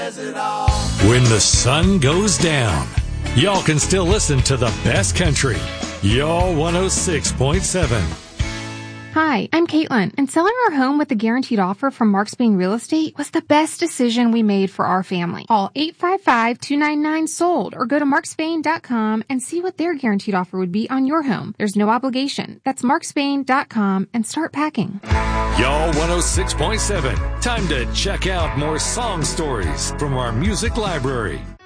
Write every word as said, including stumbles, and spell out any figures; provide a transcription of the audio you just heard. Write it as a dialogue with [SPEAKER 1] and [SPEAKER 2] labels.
[SPEAKER 1] When the sun goes down, y'all can still listen to the best country. Y'all one oh six point seven.
[SPEAKER 2] Hi, I'm Caitlin, and selling our home with a guaranteed offer from Mark Spain Real Estate was the best decision we made for our family. Call eight five five, two nine nine, sold or go to mark spain dot com and see what their guaranteed offer would be on your home. There's no obligation. That's mark spain dot com and start packing.
[SPEAKER 1] Y'all one oh six point seven. Time to check out more song stories from our music library.